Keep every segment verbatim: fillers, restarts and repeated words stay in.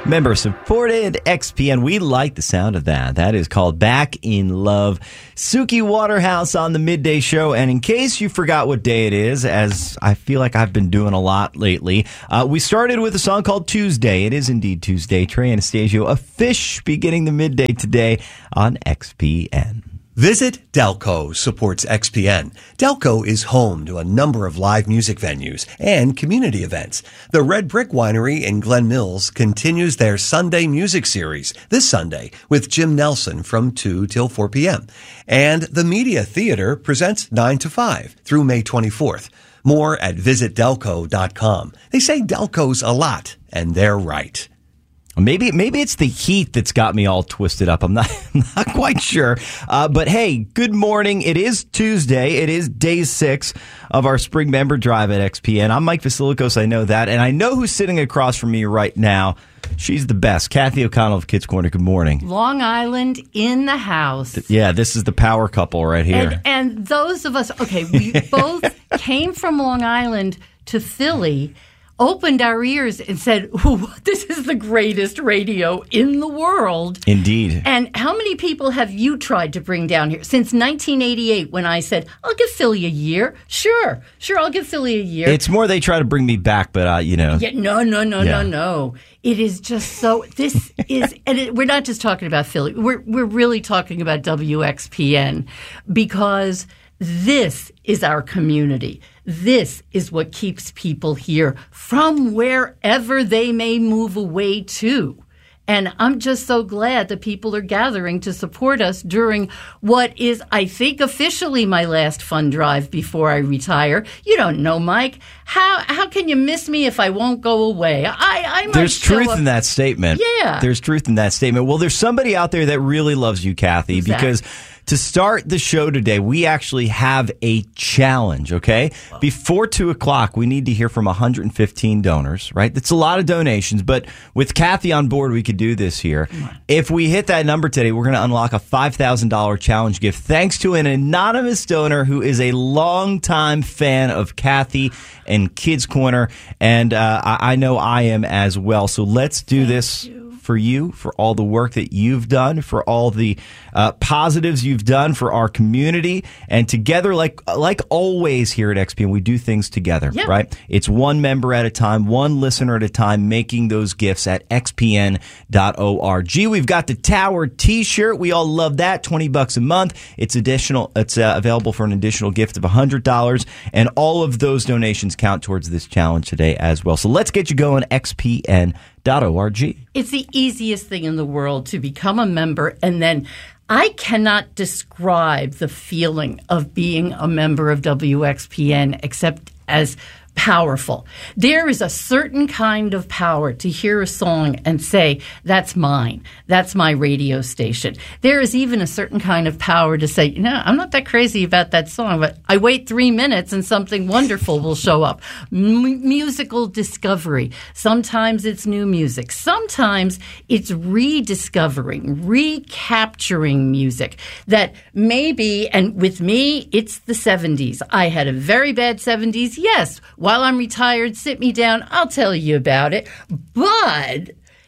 Member supported X P N. We like the sound of that. That is called Back in Love. Suki Waterhouse on the Midday Show. And in case you forgot what day it is, as I feel like I've been doing a lot lately, uh, we started with a song called Tuesday. It is indeed Tuesday. Trey Anastasio, a fish beginning the midday today on X P N. Visit Delco supports X P N. Delco is home to a number of live music venues and community events. The Red Brick Winery in Glen Mills continues their Sunday music series this Sunday with Jim Nelson from two till four p.m. And the Media Theater presents nine to five through May twenty-fourth. More at visit delco dot com. They say Delco's a lot, and they're right. Maybe maybe it's the heat that's got me all twisted up. I'm not not quite sure. Uh, but hey, good morning. It is Tuesday. It is day six of our spring member drive at X P N. I'm Mike Vasilikos. I know that. And I know who's sitting across from me right now. She's the best. Kathy O'Connell of Kids Corner. Good morning. Long Island in the house. Yeah, this is the power couple right here. And, and those of us, okay, we both came from Long Island to Philly, opened our ears and said, this is the greatest radio in the world. Indeed. And how many people have you tried to bring down here? Since nineteen eighty-eight, when I said, I'll give Philly a year. Sure, sure, I'll give Philly a year. It's more they try to bring me back, but, uh, you know. Yeah, no, no, no, yeah. no, no. It is just so, this is, and it, we're not just talking about Philly. We're, we're really talking about W X P N because this is our community. This is what keeps people here from wherever they may move away to. And I'm just so glad that people are gathering to support us during what is, I think, officially my last fund drive before I retire. You don't know, Mike. How how can you miss me if I won't go away? I, I might There's truth up. in that statement. Yeah. There's truth in that statement. Well, there's somebody out there that really loves you, Kathy, Who's that? because to start the show today, we actually have a challenge, okay? Whoa. Before two o'clock, we need to hear from one hundred fifteen donors, right? That's a lot of donations, but with Kathy on board, we could do this here. If we hit that number today, we're going to unlock a five thousand dollars challenge gift thanks to an anonymous donor who is a longtime fan of Kathy and Kids Corner, and uh, I, I know I am as well. So let's do Thank this. You. For you, for all the work that you've done, for all the uh, positives you've done for our community. And together, like like always here at X P N, we do things together, yeah. right? It's one member at a time, one listener at a time, making those gifts at x p n dot org. We've got the Tower T-shirt. We all love that. twenty bucks a month. It's additional. It's uh, available for an additional gift of one hundred dollars. And all of those donations count towards this challenge today as well. So let's get you going, x p n dot org. It's the easiest thing in the world to become a member, and then I cannot describe the feeling of being a member of W X P N except as powerful. There is a certain kind of power to hear a song and say, that's mine. That's my radio station. There is even a certain kind of power to say, you know, I'm not that crazy about that song, but I wait three minutes and something wonderful will show up. M- musical discovery. Sometimes it's new music. Sometimes it's rediscovering, recapturing music that maybe, and with me, it's the seventies. I had a very bad seventies, yes. While I'm retired, sit me down. I'll tell you about it. But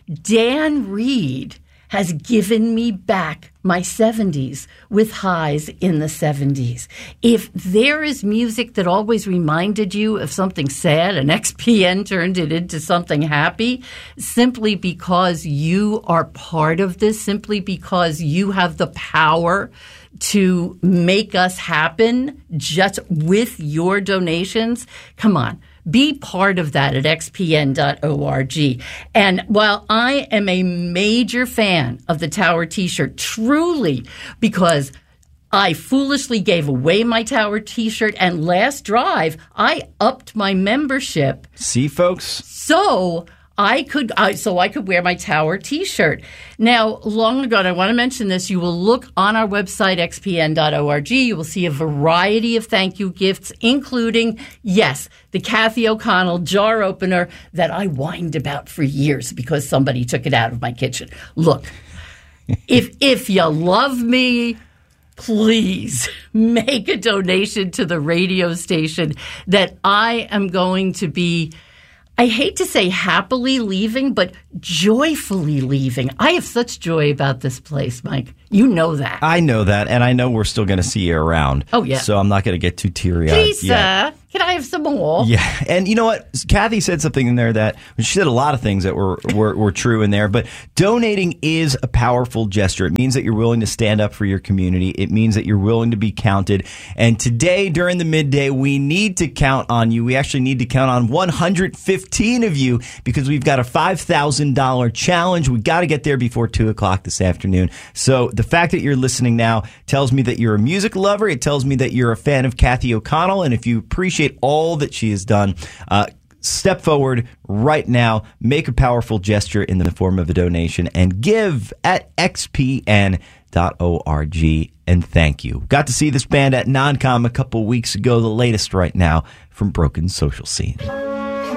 Dan Reed has given me back my seventies with highs in the seventies. If there is music that always reminded you of something sad and X P N turned it into something happy, simply because you are part of this, simply because you have the power to make us happen just with your donations, come on. Be part of that at x p n dot org. And while I am a major fan of the Tower T-shirt, truly, because I foolishly gave away my Tower T-shirt, and last drive, I upped my membership. See, folks? So I could, I, so I could wear my Tower T-shirt. Now, long ago, and I want to mention this, you will look on our website, x p n dot org. You will see a variety of thank you gifts, including, yes, the Kathy O'Connell jar opener that I whined about for years because somebody took it out of my kitchen. Look, if if you love me, please make a donation to the radio station that I am going to be I hate to say happily leaving, but joyfully leaving. I have such joy about this place, Mike. You know that. I know that, and I know we're still going to see you around. Oh, yeah. So I'm not going to get too teary-eyed. Please, yet. sir, can I have some more? Yeah, and you know what? Kathy said something in there that she said a lot of things that were, were were true in there. But donating is a powerful gesture. It means that you're willing to stand up for your community. It means that you're willing to be counted. And today, during the midday, we need to count on you. We actually need to count on one hundred fifteen of you because we've got a five thousand dollars challenge. We got to get there before two o'clock this afternoon. So the fact that you're listening now tells me that you're a music lover. It tells me that you're a fan of Kathy O'Connell. And if you appreciate all that she has done, uh, step forward right now, make a powerful gesture in the form of a donation, and give at x p n dot org. And thank you. Got to see this band at NonCom a couple weeks ago, the latest right now from Broken Social Scene.